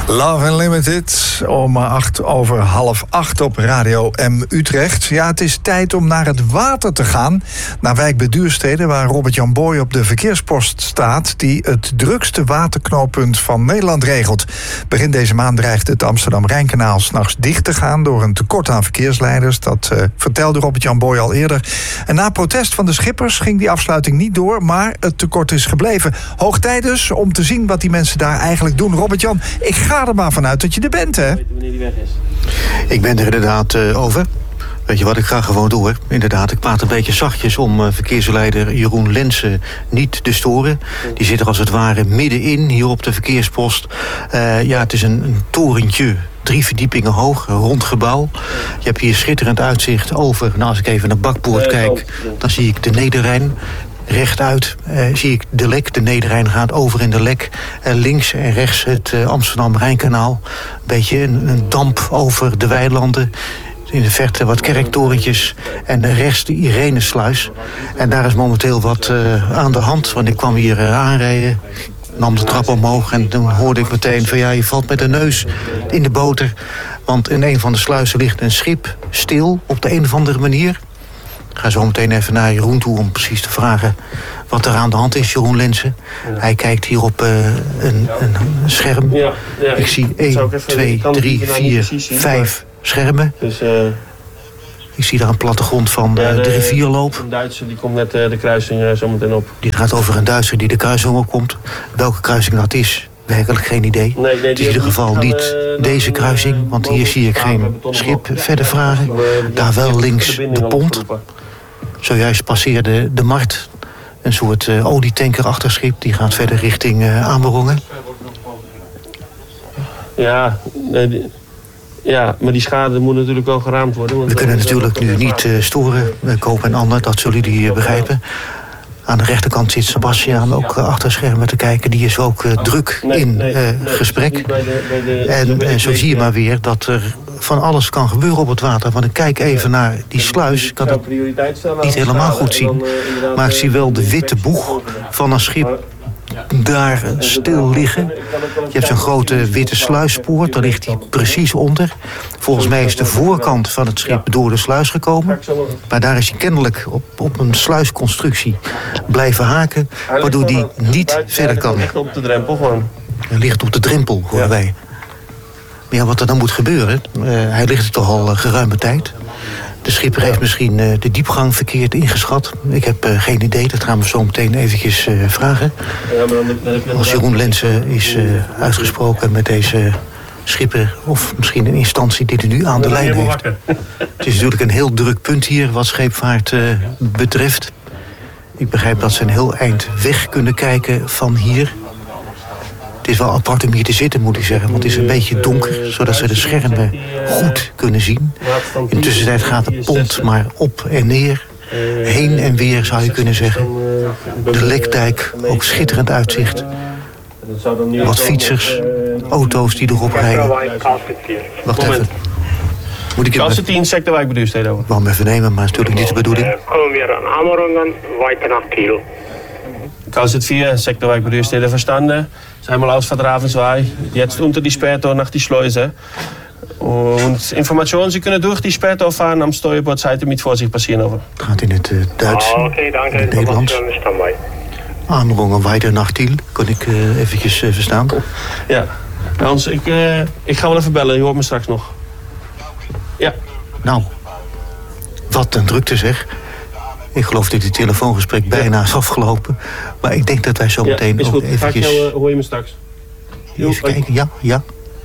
Love Unlimited om 7:08 op Radio M Utrecht. Ja, het is tijd om naar het water te gaan. Naar wijk bij Duurstede, waar Robert-Jan Boy op de verkeerspost staat, die het drukste waterknooppunt van Nederland regelt. Begin deze maand dreigt het Amsterdam-Rijnkanaal 's nachts dicht te gaan door een tekort aan verkeersleiders. Dat vertelde Robert-Jan Boy al eerder. En na protest van de schippers ging die afsluiting niet door, maar het tekort is gebleven. Hoog tijd dus om te zien wat die mensen daar eigenlijk doen. Robert-Jan, ik ga er maar vanuit dat je er bent, hè? Wanneer die weg is. Ik ben er inderdaad over. Weet je wat, ik ga gewoon door. Inderdaad, ik praat een beetje zachtjes om verkeersleider Jeroen Lensen niet te storen. Die zit er als het ware middenin, hier op de verkeerspost. Ja, het is een torentje, 3 verdiepingen hoog, een rond gebouw. Je hebt hier schitterend uitzicht over. Nou, als ik even naar Bakpoort kijk, dan zie ik de Nederrijn. Rechtuit zie ik de Lek. De Nederrijn gaat over in de Lek. Links en rechts het Amsterdam-Rijnkanaal. Een beetje een damp over de weilanden. In de verte wat kerktorentjes. En rechts de Irenesluis. En daar is momenteel wat aan de hand. Want ik kwam hier aanrijden. Nam de trap omhoog en toen hoorde ik meteen van ja, je valt met de neus in de boter. Want in een van de sluizen ligt een schip stil op de een of andere manier. Ik ga zo meteen even naar Jeroen toe om precies te vragen wat er aan de hand is, Jeroen Lensen. Ja. Hij kijkt hier op een scherm. Ja, ik zie 1, 2, 3, 4, 5 schermen. Dus, ik zie daar een plattegrond van de rivierloop. Een Duitser die komt net de kruising zo meteen op. Dit gaat over een Duitser die de kruising opkomt. Welke kruising dat is, werkelijk geen idee. Nee, het is in ieder geval niet deze kruising, want hier zie ik geen schip verder vragen. Daar wel links de pont. Zojuist passeerde de Mart, een soort olietanker achterschip. Die gaat verder richting Amerongen. Ja, maar die schade moet natuurlijk wel geraamd worden. Want we kunnen natuurlijk nu niet storen, Koop en Ander, dat zullen jullie begrijpen. Aan de rechterkant zit Sebastiaan ook achter schermen te kijken. Die is ook druk in gesprek. En zo zie je maar weer dat er van alles kan gebeuren op het water. Want ik kijk even naar die sluis. Ik kan het niet helemaal goed zien. Maar ik zie wel de witte boeg van een schip daar stil liggen. Je hebt zo'n grote witte sluispoort, daar ligt hij precies onder. Volgens mij is de voorkant van het schip door de sluis gekomen. Maar daar is hij kennelijk op een sluisconstructie blijven haken, waardoor hij niet verder kan. Hij ligt op de drempel gewoon. Hij ligt op de drempel, horen wij. Maar ja, wat er dan moet gebeuren, hij ligt er toch al geruime tijd. De schipper heeft misschien de diepgang verkeerd ingeschat. Ik heb geen idee, dat gaan we zo meteen eventjes vragen. Als Jeroen Lensen is uitgesproken met deze schipper, of misschien een instantie die er nu aan de lijn heeft. Het is natuurlijk een heel druk punt hier wat scheepvaart betreft. Ik begrijp dat ze een heel eind weg kunnen kijken van hier. Het is wel apart om hier te zitten, moet ik zeggen. Want het is een beetje donker, zodat ze de schermen goed kunnen zien. In de tussentijd gaat de pont maar op en neer. Heen en weer, zou je kunnen zeggen. De Lekdijk, ook schitterend uitzicht. Wat fietsers, auto's die erop rijden. Wacht even. Moet ik Kans 10 sectorwijk bij Duurstede over. Ik wou hem even nemen, maar dat is natuurlijk niet de bedoeling. Kommen wir an Amerongen, weiter nach Kiel. Kans 4 sectorwijk bei Duurstede verstanden. Einmal aus von Ravenswey, jetzt unter die Spätor nach die Schleuse. Und Informationen, Sie können durch die Spätor fahren, am Steuerbordseite mit Vorsicht passieren over. Het gaat in het Duits, Oké, dank. in het Nederlands. Amerongen, weiter nach Tiel, kon ik eventjes verstaan. Ja, Hans, ik ga wel even bellen, je hoort me straks nog. Ja. Nou, wat een drukte zeg. Ik geloof dat dit telefoongesprek bijna is afgelopen. Maar ik denk dat wij zo meteen ook eventjes... hoor je me straks. Even kijken, ja.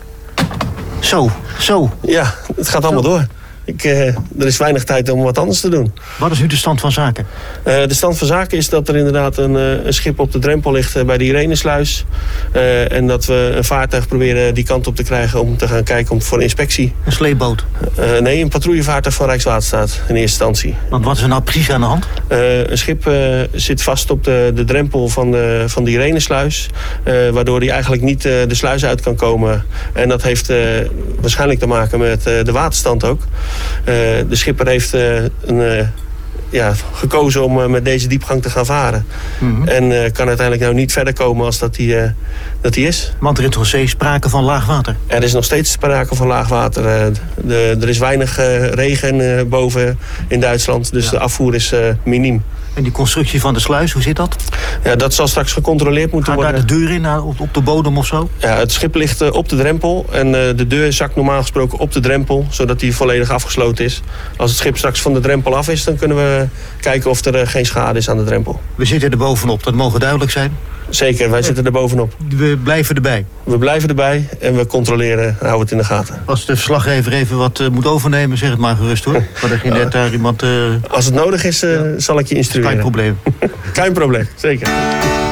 Zo. Ja, het gaat allemaal door. Er is weinig tijd om wat anders te doen. Wat is nu de stand van zaken? De stand van zaken is dat er inderdaad een schip op de drempel ligt bij de Irenesluis. En dat we een vaartuig proberen die kant op te krijgen om te gaan kijken voor inspectie. Een sleepboot? Nee, een patrouillevaartuig van Rijkswaterstaat in eerste instantie. Want wat is er nou precies aan de hand? Een schip zit vast op de drempel van de Irenesluis. Waardoor hij eigenlijk niet de sluis uit kan komen. En dat heeft waarschijnlijk te maken met de waterstand ook. De schipper heeft gekozen om met deze diepgang te gaan varen. En kan uiteindelijk nou niet verder komen als dat die is. Want er is nog steeds sprake van laag water. Er is nog steeds sprake van laag water. Er is weinig regen boven in Duitsland, dus de afvoer is miniem. En die constructie van de sluis, hoe zit dat? Ja, dat zal straks gecontroleerd moeten worden. Gaat daar de deur in, op de bodem of zo? Ja, het schip ligt op de drempel en de deur zakt normaal gesproken op de drempel, zodat die volledig afgesloten is. Als het schip straks van de drempel af is, dan kunnen we kijken of er geen schade is aan de drempel. We zitten er bovenop, dat mogen duidelijk zijn. Zeker, wij zitten er bovenop. We blijven erbij. We blijven erbij en we controleren, houden het in de gaten. Als de verslaggever even wat moet overnemen, zeg het maar gerust hoor. Maar er ging net daar iemand... Als het nodig is, zal ik je instrueren. Klein probleem. Klein probleem, zeker.